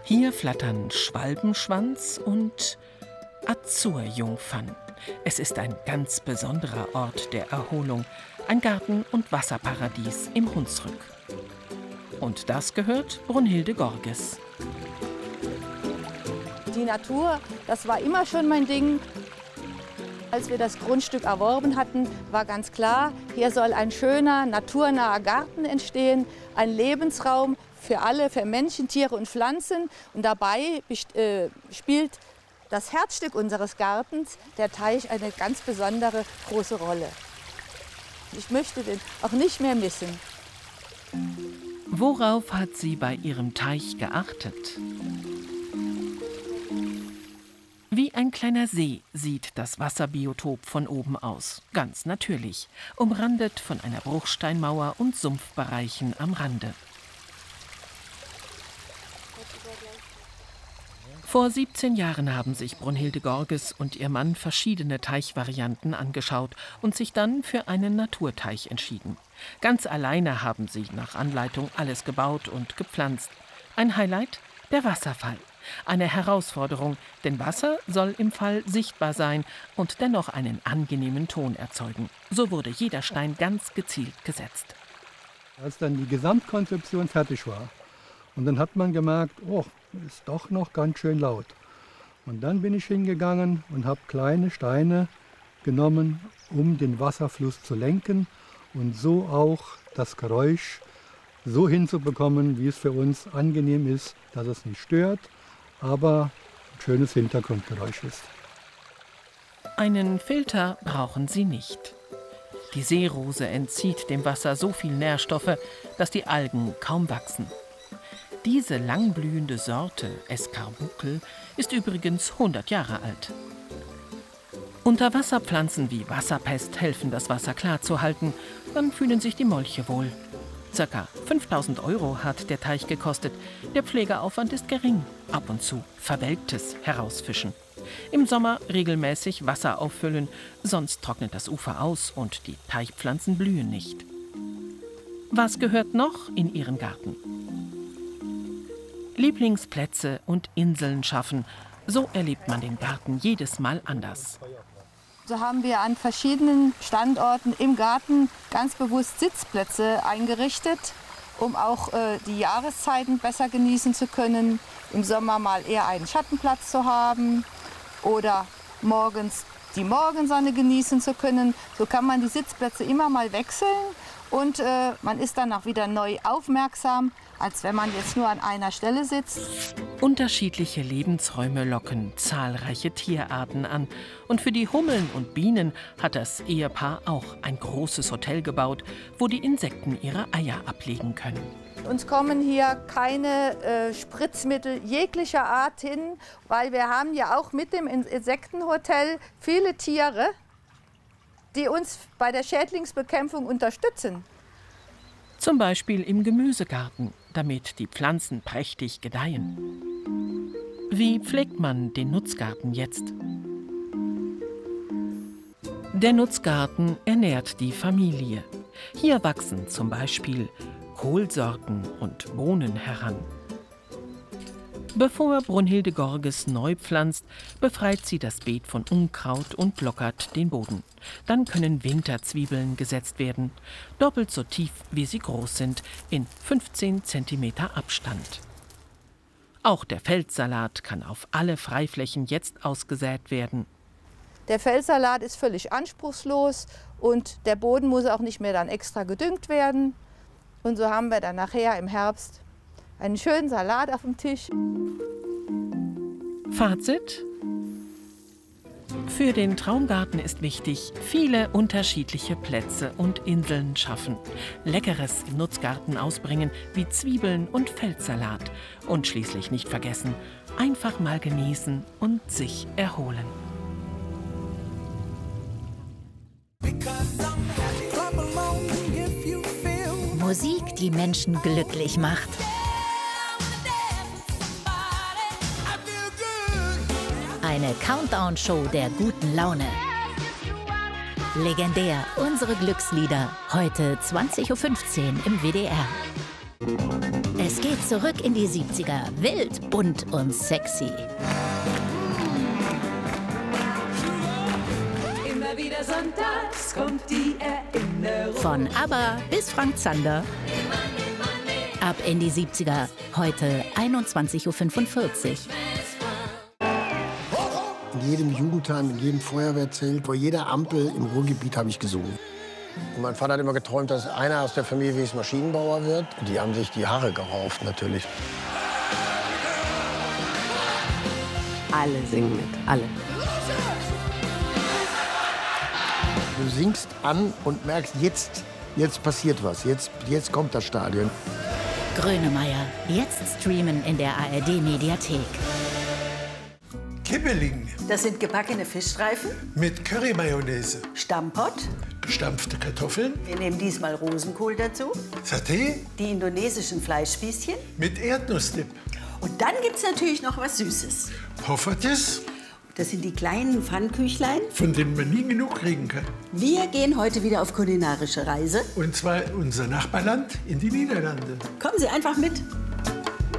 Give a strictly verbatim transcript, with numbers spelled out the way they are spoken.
Hier flattern Schwalbenschwanz und Azurjungfern. Es ist ein ganz besonderer Ort der Erholung, ein Garten- und Wasserparadies im Hunsrück. Und das gehört Brunhilde Gorges. Die Natur, das war immer schon mein Ding. Als wir das Grundstück erworben hatten, war ganz klar, hier soll ein schöner, naturnaher Garten entstehen, ein Lebensraum für alle, für Menschen, Tiere und Pflanzen. Und dabei äh, spielt das Herzstück unseres Gartens, der Teich, eine ganz besondere große Rolle. Ich möchte den auch nicht mehr missen. Worauf hat sie bei ihrem Teich geachtet? Wie ein kleiner See sieht das Wasserbiotop von oben aus. Ganz natürlich, umrandet von einer Bruchsteinmauer und Sumpfbereichen am Rande. Vor siebzehn Jahren haben sich Brunhilde Gorges und ihr Mann verschiedene Teichvarianten angeschaut und sich dann für einen Naturteich entschieden. Ganz alleine haben sie nach Anleitung alles gebaut und gepflanzt. Ein Highlight? Der Wasserfall. Eine Herausforderung, denn Wasser soll im Fall sichtbar sein und dennoch einen angenehmen Ton erzeugen. So wurde jeder Stein ganz gezielt gesetzt. Als dann die Gesamtkonzeption fertig war, und dann hat man gemerkt, oh, ist doch noch ganz schön laut. Und dann bin ich hingegangen und habe kleine Steine genommen, um den Wasserfluss zu lenken und so auch das Geräusch so hinzubekommen, wie es für uns angenehm ist, dass es nicht stört, aber ein schönes Hintergrundgeräusch ist. Einen Filter brauchen sie nicht. Die Seerose entzieht dem Wasser so viel Nährstoffe, dass die Algen kaum wachsen. Diese langblühende Sorte, Escarboucle, ist übrigens hundert Jahre alt. Unterwasserpflanzen wie Wasserpest helfen, das Wasser klar zu halten. Dann fühlen sich die Molche wohl. Circa fünftausend Euro hat der Teich gekostet. Der Pflegeaufwand ist gering. Ab und zu verwelktes herausfischen. Im Sommer regelmäßig Wasser auffüllen, sonst trocknet das Ufer aus und die Teichpflanzen blühen nicht. Was gehört noch in ihren Garten? Lieblingsplätze und Inseln schaffen. So erlebt man den Garten jedes Mal anders. So haben wir an verschiedenen Standorten im Garten ganz bewusst Sitzplätze eingerichtet, um auch äh, die Jahreszeiten besser genießen zu können. Im Sommer mal eher einen Schattenplatz zu haben oder morgens die Morgensonne genießen zu können. So kann man die Sitzplätze immer mal wechseln und äh, man ist dann auch wieder neu aufmerksam, als wenn man jetzt nur an einer Stelle sitzt. Unterschiedliche Lebensräume locken zahlreiche Tierarten an. Und für die Hummeln und Bienen hat das Ehepaar auch ein großes Hotel gebaut, wo die Insekten ihre Eier ablegen können. Uns kommen hier keine äh, Spritzmittel jeglicher Art hin, weil wir haben ja auch mit dem Insektenhotel viele Tiere, die uns bei der Schädlingsbekämpfung unterstützen. Zum Beispiel im Gemüsegarten, damit die Pflanzen prächtig gedeihen. Wie pflegt man den Nutzgarten jetzt? Der Nutzgarten ernährt die Familie. Hier wachsen zum Beispiel Kohlsorten und Bohnen heran. Bevor Brunhilde Gorges neu pflanzt, befreit sie das Beet von Unkraut und lockert den Boden. Dann können Winterzwiebeln gesetzt werden, doppelt so tief, wie sie groß sind, in fünfzehn Zentimeter Abstand. Auch der Feldsalat kann auf alle Freiflächen jetzt ausgesät werden. Der Feldsalat ist völlig anspruchslos und der Boden muss auch nicht mehr dann extra gedüngt werden. Und so haben wir dann nachher im Herbst einen schönen Salat auf dem Tisch. Fazit: Für den Traumgarten ist wichtig, viele unterschiedliche Plätze und Inseln schaffen. Leckeres im Nutzgarten ausbringen, wie Zwiebeln und Feldsalat. Und schließlich nicht vergessen, einfach mal genießen und sich erholen. Musik, die Menschen glücklich macht. Eine Countdown-Show der guten Laune. Legendär, unsere Glückslieder. Heute zwanzig Uhr fünfzehn im W D R. Es Es geht zurück in die siebziger. Wild, bunt und sexy. Immer wieder sonntags kommt die Erinnerung. Von ABBA bis Frank Zander. Ab in die siebziger. Heute einundzwanzig Uhr fünfundvierzig. In jedem Jugendheim, in jedem Feuerwehrzelt, vor jeder Ampel im Ruhrgebiet habe ich gesungen. Und mein Vater hat immer geträumt, dass einer aus der Familie wie Maschinenbauer wird. Die haben sich die Haare gerauft, natürlich. Alle singen mit, alle. Du singst an und merkst, jetzt, jetzt passiert was, jetzt, jetzt kommt das Stadion. Grönemeyer, jetzt streamen in der A R D-Mediathek. Kibbeling Das sind gebackene Fischstreifen, mit Curry-Mayonnaise, Stammpott. gestampfte Kartoffeln, Wir nehmen diesmal Rosenkohl dazu, Saté die indonesischen Fleischspießchen. mit Erdnussdip, Und dann gibt's natürlich noch was Süßes. Poffertjes, Das sind die kleinen Pfannküchlein. von denen man nie genug kriegen kann. Wir gehen heute wieder auf kulinarische Reise. Und zwar in unser Nachbarland, in die Niederlande. Kommen Sie einfach mit.